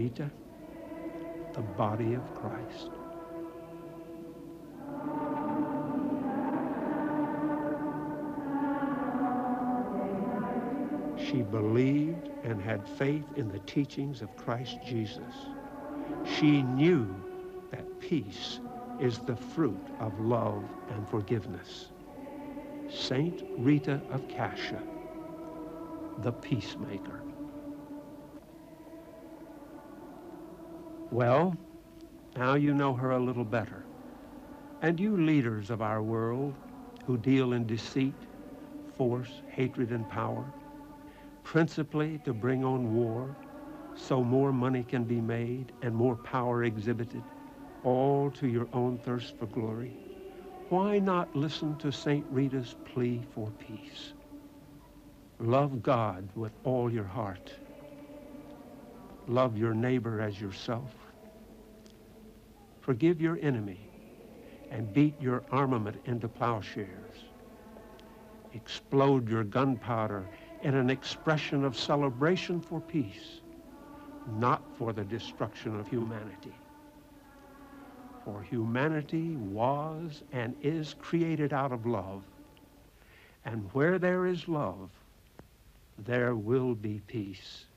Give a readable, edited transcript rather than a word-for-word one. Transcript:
Rita, the body of Christ. She believed and had faith in the teachings of Christ Jesus. She knew that peace is the fruit of love and forgiveness. Saint Rita of Cascia, the peacemaker. Well, now you know her a little better. And you leaders of our world who deal in deceit, force, hatred, and power, principally to bring on war so more money can be made and more power exhibited, all to your own thirst for glory, why not listen to St. Rita's plea for peace? Love God with all your heart. Love your neighbor as yourself. Forgive your enemy and beat your armament into plowshares. Explode your gunpowder in an expression of celebration for peace, not for the destruction of humanity. For humanity was and is created out of love, and where there is love, there will be peace.